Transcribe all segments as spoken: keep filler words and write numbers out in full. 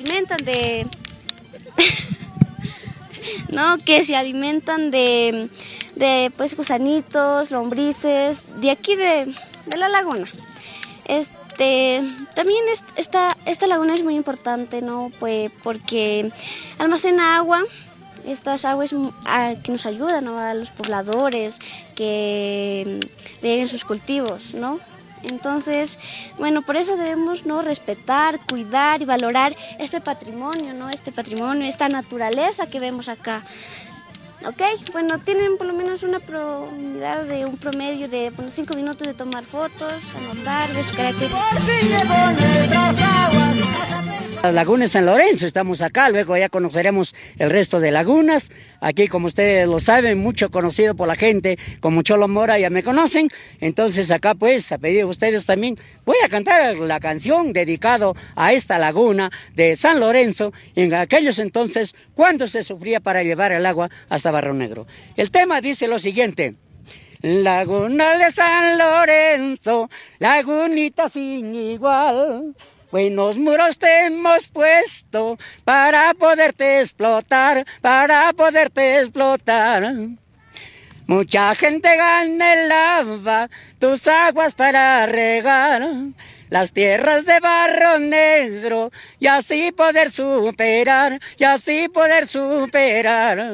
alimentan de... no, que se alimentan de, de pues gusanitos, lombrices, de aquí de, de la laguna. Este, también es, esta, esta laguna es muy importante, ¿no? Pues porque almacena agua. Estas aguas que nos ayudan, ¿no?, a los pobladores que rieguen sus cultivos, ¿no? Entonces, bueno, por eso debemos, ¿no?, respetar, cuidar y valorar este patrimonio, ¿no? Este patrimonio, esta naturaleza que vemos acá. ¿Ok? Bueno, tienen por lo menos una probabilidad de un promedio de bueno, cinco minutos de tomar fotos, anotar, ver su carácter. Las lagunas San Lorenzo, estamos acá, luego ya conoceremos el resto de lagunas. Aquí, como ustedes lo saben, mucho conocido por la gente, como Cholo Mora ya me conocen. Entonces acá pues, a pedido de ustedes también, voy a cantar la canción dedicado a esta laguna de San Lorenzo, en aquellos entonces, cuando se sufría para llevar el agua hasta Barro Negro. El tema dice lo siguiente: Laguna de San Lorenzo, lagunita sin igual, buenos muros te hemos puesto para poderte explotar, para poderte explotar. Mucha gente gana el agua, tus aguas para regar las tierras de Barro Negro, y así poder superar, y así poder superar.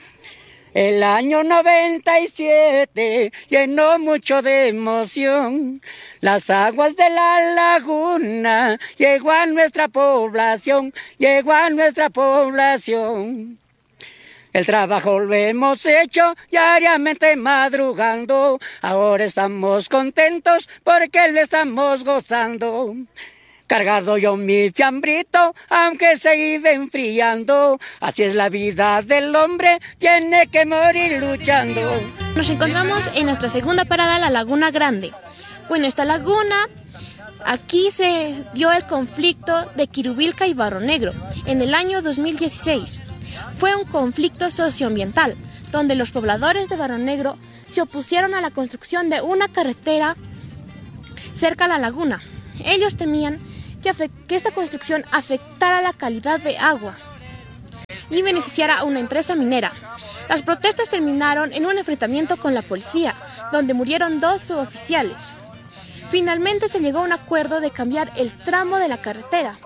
El año noventa y siete llenó mucho de emoción. Las aguas de la laguna llegó a nuestra población, llegó a nuestra población. El trabajo lo hemos hecho diariamente madrugando. Ahora estamos contentos porque lo estamos gozando. Cargado yo mi fiambrito, aunque se iba enfriando. Así es la vida del hombre, tiene que morir luchando. Nos encontramos en nuestra segunda parada, la Laguna Grande. Bueno, esta laguna, aquí se dio el conflicto de Quirubilca y Barro Negro en el año dos mil dieciséis. Fue un conflicto socioambiental, donde los pobladores de Barro Negro se opusieron a la construcción de una carretera cerca a la laguna. Ellos temían que, que esta construcción afectara la calidad de agua y beneficiara a una empresa minera. Las protestas terminaron en un enfrentamiento con la policía, donde murieron dos suboficiales. Finalmente se llegó a un acuerdo de cambiar el tramo de la carretera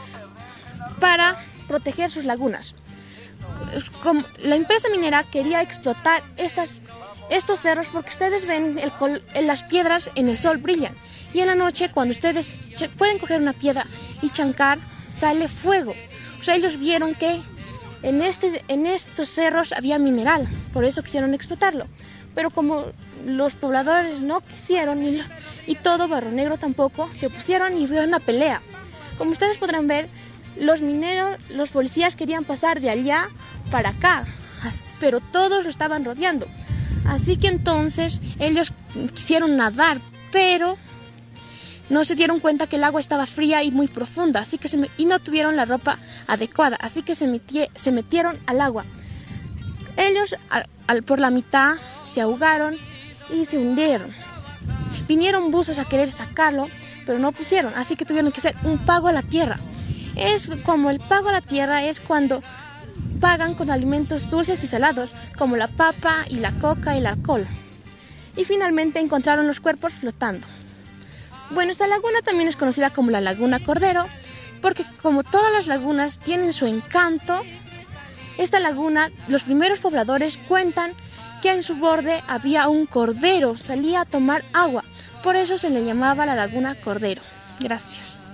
para proteger sus lagunas. Como la empresa minera quería explotar estas, estos cerros porque ustedes ven el col, las piedras en el sol brillan, y en la noche cuando ustedes pueden coger una piedra y chancar sale fuego. O sea, ellos vieron que en, este, en estos cerros había mineral, por eso quisieron explotarlo. Pero como los pobladores no quisieron y, y todo Barro Negro tampoco, se opusieron y hubo una pelea. Como ustedes podrán ver, los mineros, los policías querían pasar de allá para acá, pero todos lo estaban rodeando. Así que entonces ellos quisieron nadar, pero no se dieron cuenta que el agua estaba fría y muy profunda, así que se, y no tuvieron la ropa adecuada, así que se, metie, se metieron al agua. Ellos al, al, por la mitad se ahogaron y se hundieron. Vinieron buzos a querer sacarlo, pero no pusieron, así que tuvieron que hacer un pago a la tierra. Es como el pago a la tierra es cuando pagan con alimentos dulces y salados, como la papa y la coca y el alcohol. Y finalmente encontraron los cuerpos flotando. Bueno, esta laguna también es conocida como la Laguna Cordero, porque como todas las lagunas tienen su encanto, esta laguna, los primeros pobladores cuentan que en su borde había un cordero, salía a tomar agua, por eso se le llamaba la Laguna Cordero. Gracias.